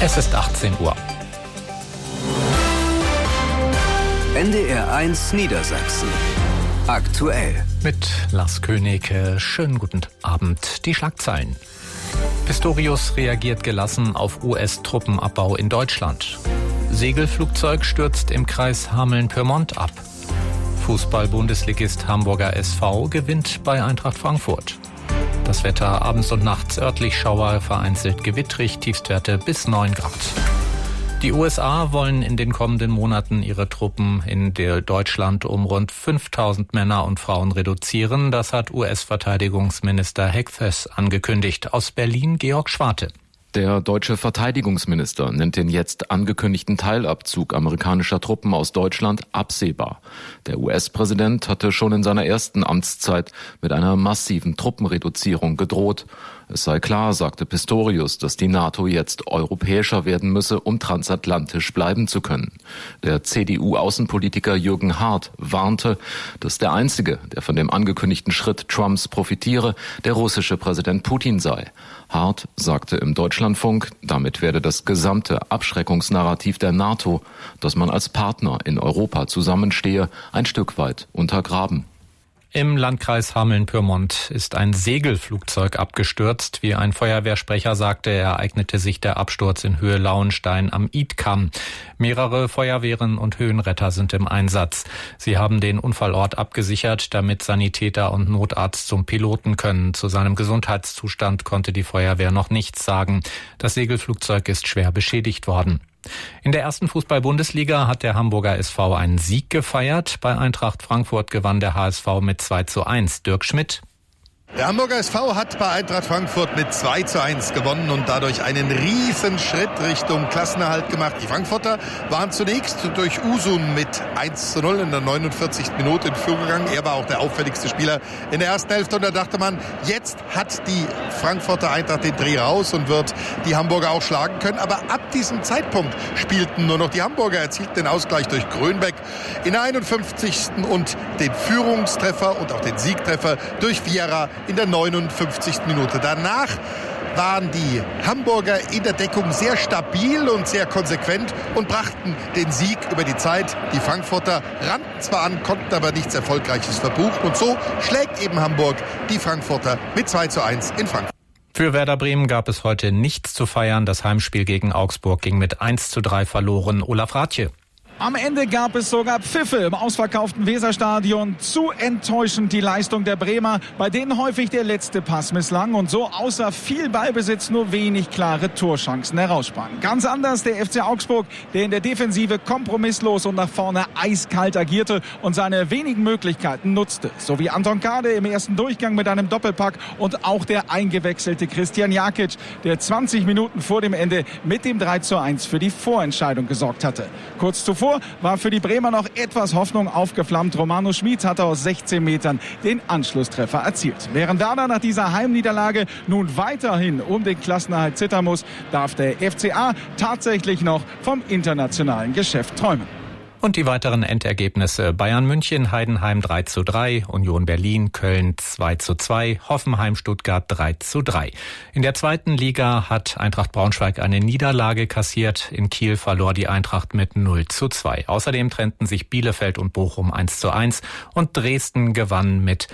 Es ist 18 Uhr. NDR 1 Niedersachsen. Aktuell. Mit Lars König. Schönen guten Abend. Die Schlagzeilen. Pistorius reagiert gelassen auf US-Truppenabbau in Deutschland. Segelflugzeug stürzt im Kreis Hameln-Pyrmont ab. Fußball-Bundesligist Hamburger SV gewinnt bei Eintracht Frankfurt. Das Wetter abends und nachts örtlich Schauer, vereinzelt gewittrig, Tiefstwerte bis 9 Grad. Die USA wollen in den kommenden Monaten ihre Truppen in Deutschland um rund 5000 Männer und Frauen reduzieren. Das hat US-Verteidigungsminister Hegseth angekündigt. Aus Berlin Georg Schwarte. Der deutsche Verteidigungsminister nennt den jetzt angekündigten Teilabzug amerikanischer Truppen aus Deutschland absehbar. Der US-Präsident hatte schon in seiner ersten Amtszeit mit einer massiven Truppenreduzierung gedroht. Es sei klar, sagte Pistorius, dass die NATO jetzt europäischer werden müsse, um transatlantisch bleiben zu können. Der CDU-Außenpolitiker Jürgen Hart warnte, dass der Einzige, der von dem angekündigten Schritt Trumps profitiere, der russische Präsident Putin sei. Hart sagte im Deutschlandfunk, damit werde das gesamte Abschreckungsnarrativ der NATO, dass man als Partner in Europa zusammenstehe, ein Stück weit untergraben. Im Landkreis Hameln-Pyrmont ist ein Segelflugzeug abgestürzt. Wie ein Feuerwehrsprecher sagte, ereignete sich der Absturz in Höhe Lauenstein am Idkamm. Mehrere Feuerwehren und Höhenretter sind im Einsatz. Sie haben den Unfallort abgesichert, damit Sanitäter und Notarzt zum Piloten können. Zu seinem Gesundheitszustand konnte die Feuerwehr noch nichts sagen. Das Segelflugzeug ist schwer beschädigt worden. In der ersten Fußball-Bundesliga hat der Hamburger SV einen Sieg gefeiert. Bei Eintracht Frankfurt gewann der HSV mit 2:1. Dirk Schmidt. Der Hamburger SV hat bei Eintracht Frankfurt mit 2:1 gewonnen und dadurch einen riesen Schritt Richtung Klassenerhalt gemacht. Die Frankfurter waren zunächst durch Usun mit 1:0 in der 49. Minute in Führung gegangen. Er war auch der auffälligste Spieler in der ersten Hälfte und da dachte man, jetzt hat die Frankfurter Eintracht den Dreh raus und wird die Hamburger auch schlagen können. Aber ab diesem Zeitpunkt spielten nur noch die Hamburger, erzielten den Ausgleich durch Grönbeck in der 51. und den Führungstreffer und auch den Siegtreffer durch Vieira in der 59. Minute. Danach waren die Hamburger in der Deckung sehr stabil und sehr konsequent und brachten den Sieg über die Zeit. Die Frankfurter rannten zwar an, konnten aber nichts Erfolgreiches verbuchen. Und so schlägt eben Hamburg die Frankfurter mit 2:1 in Frankfurt. Für Werder Bremen gab es heute nichts zu feiern. Das Heimspiel gegen Augsburg ging mit 1:3 verloren. Olaf Rathje. Am Ende gab es sogar Pfiffe im ausverkauften Weserstadion. Zu enttäuschend die Leistung der Bremer, bei denen häufig der letzte Pass misslang und so außer viel Ballbesitz nur wenig klare Torchancen heraussprang. Ganz anders der FC Augsburg, der in der Defensive kompromisslos und nach vorne eiskalt agierte und seine wenigen Möglichkeiten nutzte. So wie Anton Kade im ersten Durchgang mit einem Doppelpack und auch der eingewechselte Christian Jakic, der 20 Minuten vor dem Ende mit dem 3:1 für die Vorentscheidung gesorgt hatte. Kurz zuvor war für die Bremer noch etwas Hoffnung aufgeflammt. Romano Schmid hatte aus 16 Metern den Anschlusstreffer erzielt. Während Werder nach dieser Heimniederlage nun weiterhin um den Klassenerhalt zittern muss, darf der FCA tatsächlich noch vom internationalen Geschäft träumen. Und die weiteren Endergebnisse: Bayern München, Heidenheim 3:3, Union Berlin, Köln 2:2, Hoffenheim, Stuttgart 3:3. In der zweiten Liga hat Eintracht Braunschweig eine Niederlage kassiert. In Kiel verlor die Eintracht mit 0:2. Außerdem trennten sich Bielefeld und Bochum 1:1 und Dresden gewann mit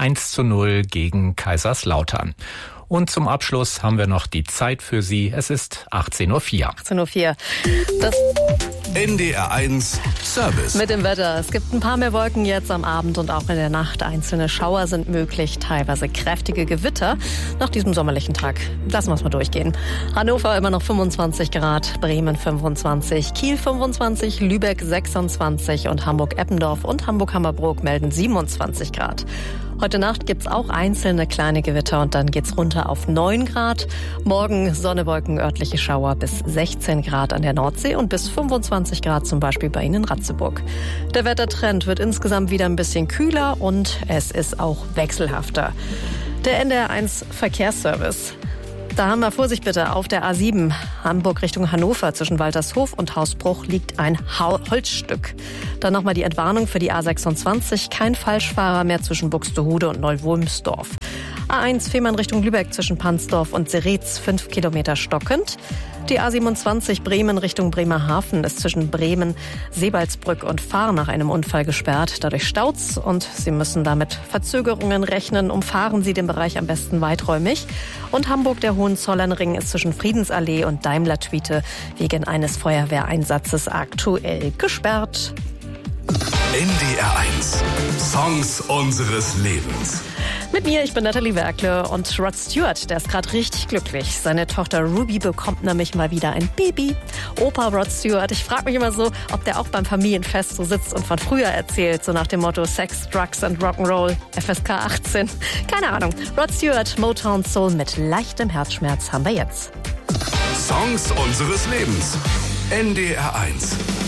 1:0 gegen Kaiserslautern. Und zum Abschluss haben wir noch die Zeit für Sie. Es ist 18:04 Uhr. 18:04 Uhr. Das NDR 1 Service. mit dem Wetter. Es gibt ein paar mehr Wolken jetzt am Abend und auch in der Nacht. Einzelne Schauer sind möglich, teilweise kräftige Gewitter nach diesem sommerlichen Tag. Lassen wir es mal durchgehen. Hannover immer noch 25 Grad, Bremen 25, Kiel 25, Lübeck 26 und Hamburg-Eppendorf und Hamburg-Hammerbrook melden 27 Grad. Heute Nacht gibt's auch einzelne kleine Gewitter und dann geht's runter auf 9 Grad. Morgen Sonne, Wolken, örtliche Schauer bis 16 Grad an der Nordsee und bis 25 Grad zum Beispiel bei Ihnen in Ratzeburg. Der Wettertrend wird insgesamt wieder ein bisschen kühler und es ist auch wechselhafter. Der NDR 1 Verkehrsservice. Da haben wir Vorsicht bitte. Auf der A7 Hamburg Richtung Hannover zwischen Waltershof und Hausbruch liegt ein Holzstück. Dann nochmal die Entwarnung für die A26. Kein Falschfahrer mehr zwischen Buxtehude und Neuwulmsdorf. A1 Fehmarn Richtung Lübeck zwischen Pansdorf und Seretz 5 Kilometer stockend. Die A27 Bremen Richtung Bremerhaven ist zwischen Bremen, Sebalsbrück und Fahr nach einem Unfall gesperrt. Dadurch staut's und Sie müssen damit Verzögerungen rechnen. Umfahren Sie den Bereich am besten weiträumig. Und Hamburg, der Hohenzollernring, ist zwischen Friedensallee und Daimler-Twiete wegen eines Feuerwehreinsatzes aktuell gesperrt. NDR 1. Songs unseres Lebens. Mit mir, ich bin Nathalie Werkle und Rod Stewart, der ist gerade richtig glücklich. Seine Tochter Ruby bekommt nämlich mal wieder ein Baby. Opa Rod Stewart, ich frage mich immer so, ob der auch beim Familienfest so sitzt und von früher erzählt, so nach dem Motto Sex, Drugs and Rock'n'Roll, FSK 18. Keine Ahnung. Rod Stewart, Motown Soul mit leichtem Herzschmerz haben wir jetzt. Songs unseres Lebens. NDR 1.